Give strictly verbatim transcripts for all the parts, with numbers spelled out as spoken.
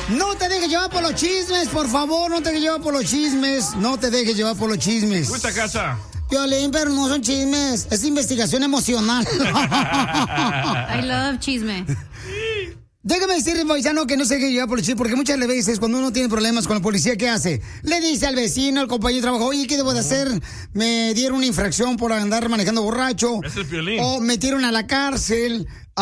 No te dejes llevar por los chismes, por favor, no te dejes llevar por los chismes. No te dejes llevar por los chismes. Mucha casa. Piolín, pero no son chismes, es investigación emocional. I love chisme. Déjame decirle, paisano, que no se deje llevar por los chismes, porque muchas veces cuando uno tiene problemas con la policía, ¿qué hace? Le dice al vecino, al compañero de trabajo, oye, ¿qué debo de hacer? Me dieron una infracción por andar manejando borracho. Es el Piolín. O metieron a la cárcel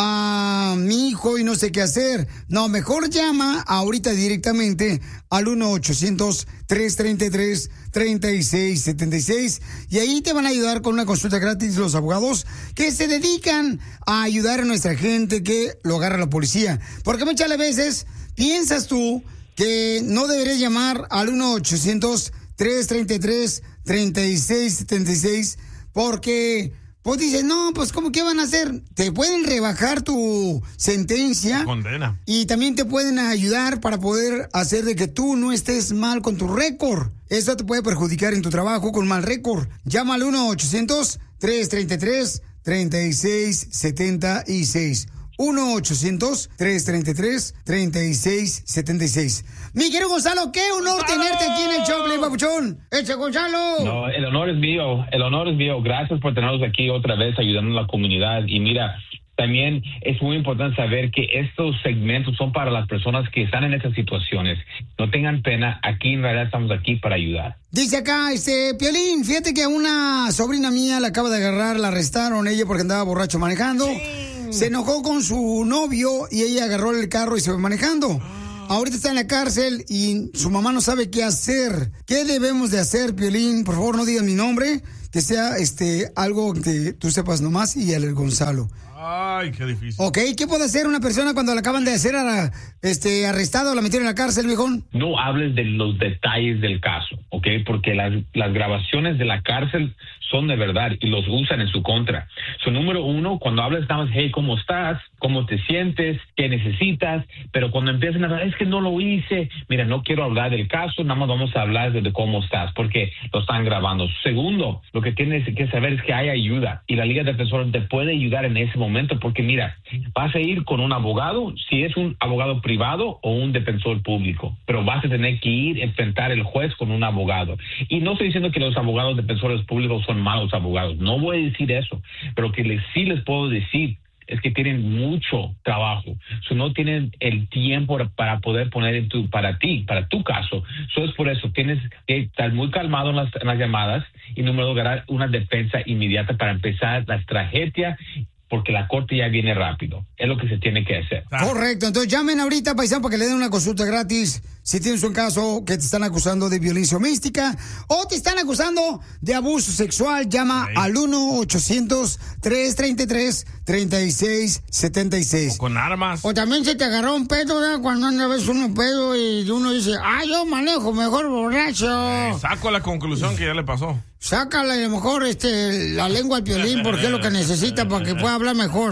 a mi hijo y no sé qué hacer. No, mejor llama ahorita directamente al uno ochocientos, tres treinta y tres, treinta y seis setenta y seis y ahí te van a ayudar con una consulta gratis los abogados que se dedican a ayudar a nuestra gente que lo agarra la policía. Porque muchas veces piensas tú que no deberías llamar al uno ochocientos, tres treinta y tres, treinta y seis setenta y seis porque... Pues dices, no, pues ¿cómo qué van a hacer? Te pueden rebajar tu sentencia. Condena. Y también te pueden ayudar para poder hacer de que tú no estés mal con tu récord. Eso te puede perjudicar en tu trabajo con mal récord. Llama al uno ochocientos, tres treinta y tres, treinta y seis setenta y seis. uno ochocientos, tres treinta y tres, treinta y seis setenta y seis. Mi querido Gonzalo, qué honor ¡Gonzalo! Tenerte aquí en el show, Play Papuchón. ¡Echa, Gonzalo! No, el honor es mío, el honor es mío. Gracias por tenernos aquí otra vez ayudando a la comunidad. Y mira, también es muy importante saber que estos segmentos son para las personas que están en esas situaciones. No tengan pena, aquí en realidad estamos aquí para ayudar. Dice acá, este, Piolín, fíjate que a una sobrina mía la acaba de agarrar, la arrestaron ella porque andaba borracho manejando. Sí. Se enojó con su novio y ella agarró el carro y se fue manejando. Ahorita está en la cárcel y su mamá no sabe qué hacer. ¿Qué debemos de hacer, Piolín? Por favor, no digas mi nombre, que sea este algo que tú sepas nomás y el Gonzalo. Ay, qué difícil. Ok, ¿qué puede hacer una persona cuando la acaban de hacer a, este, arrestado o la metieron en la cárcel, viejón? No hables de los detalles del caso, ¿ok? Porque las, las grabaciones de la cárcel son de verdad y los usan en su contra. So, número uno, cuando hablas, estamos, hey, ¿cómo estás? ¿Cómo te sientes? ¿Qué necesitas? Pero cuando empiezan a hablar, es que no lo hice. Mira, no quiero hablar del caso, nada más vamos a hablar de, de cómo estás, porque lo están grabando. Segundo, lo que tienes que saber es que hay ayuda y la Liga de Defensores te puede ayudar en ese momento, porque mira, vas a ir con un abogado, si es un abogado privado o un defensor público, pero vas a tener que ir a enfrentar el juez con un abogado. Y no estoy diciendo que los abogados defensores públicos son malos abogados, no voy a decir eso, pero que les, sí les puedo decir es que tienen mucho trabajo, so, no tienen el tiempo para poder poner en tu, para ti, para tu caso. So, es por eso, tienes que estar muy calmado en las, en las llamadas y número dos, ganar una defensa inmediata para empezar la tragedia, porque la corte ya viene rápido. Es lo que se tiene que hacer. Correcto. Entonces llamen ahorita, paisano, para que le den una consulta gratis si tienes un caso que te están acusando de violencia doméstica o te están acusando de abuso sexual. Llama sí. al uno ochocientos, tres treinta y tres, treinta y seis setenta y seis. O con armas. O también se te agarró un pedo, ¿verdad? Cuando anda ves uno pedo y uno dice, ah, yo manejo mejor borracho. Eh, saco la conclusión que ya le pasó. Sácale a lo mejor este, la lengua al Piolín porque es lo que necesita para que pueda hablar mejor.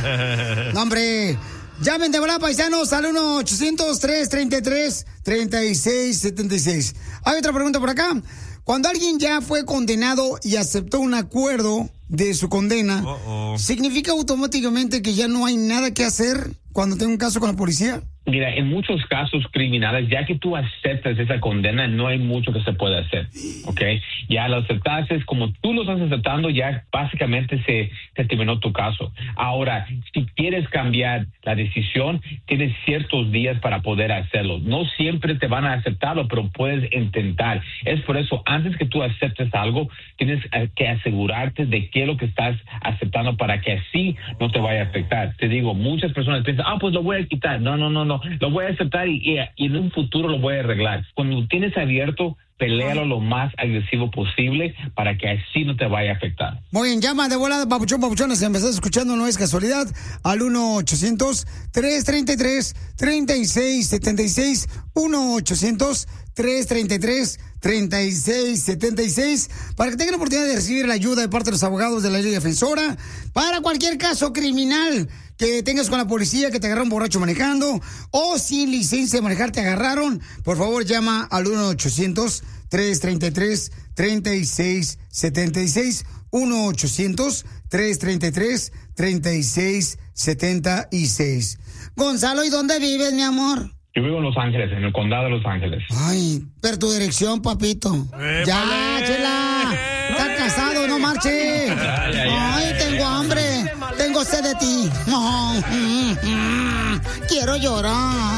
No, hombre. Llamen de volada, paisanos, al uno ochocientos, tres treinta y tres, treinta y seis setenta y seis. Hay otra pregunta por acá. Cuando alguien ya fue condenado y aceptó un acuerdo de su condena, Uh-oh. ¿significa automáticamente que ya no hay nada que hacer cuando tenga un caso con la policía? Mira, en muchos casos criminales, ya que tú aceptas esa condena, no hay mucho que se pueda hacer, ¿ok? Ya lo aceptaste, como tú lo estás aceptando, ya básicamente se, se terminó tu caso. Ahora, si quieres cambiar la decisión, tienes ciertos días para poder hacerlo. No siempre te van a aceptarlo, pero puedes intentar. Es por eso, antes que tú aceptes algo, tienes que asegurarte de qué es lo que estás aceptando para que así no te vaya a afectar. Te digo, muchas personas piensan, ah, pues lo voy a quitar. No, no, no, no. Lo voy a aceptar y, y, y en un futuro lo voy a arreglar. Cuando tienes abierto, peléalo lo más agresivo posible para que así no te vaya a afectar. Muy bien, llama de volada, papuchón, papuchones, si me estás escuchando, no es casualidad, al uno ochocientos, tres treinta y tres, treinta y seis setenta y seis, uno ochocientos, tres treinta y tres, treinta y seis setenta y seis, para que tengan la oportunidad de recibir la ayuda de parte de los abogados de la Liga Defensora para cualquier caso criminal que tengas con la policía, que te agarraron borracho manejando o sin licencia de manejar te agarraron. Por favor, llama al uno ochocientos, tres treinta y tres, treinta y seis setenta y seis, uno ochocientos, tres treinta y tres, treinta y seis setenta y seis. Gonzalo, ¿y dónde vives, mi amor? Yo vivo en Los Ángeles, en el condado de Los Ángeles. Ay, pero tu dirección, papito. ¡Épale! Ya, Chela. Estás casado, no marche. Ay, ay, ay. Ay, tengo hambre. Tengo sed de ti. Quiero llorar.